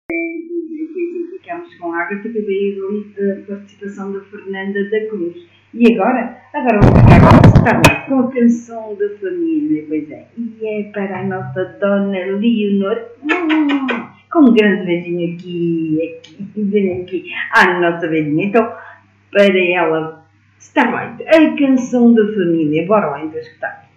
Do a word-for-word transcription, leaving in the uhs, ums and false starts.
Ficámos com a Ágata, que veio ali da participação da Fernanda da Cruz. E agora? Agora vamos ficar com a Starlight, com a canção da família, pois é. E é para a nossa Dona Leonor, hum, com um grande beijinho aqui, aqui, bem aqui, à nossa beijinha. Então, para ela, Starlight, a canção da família. Bora lá então escutar.